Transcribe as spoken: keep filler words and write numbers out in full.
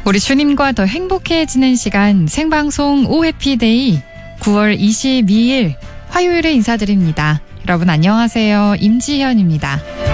우리 주님과 더 행복해지는 시간 생방송 오해피데이 구월 이십이일 화요일에 인사드립니다. 여러분 안녕하세요. 임지현입니다.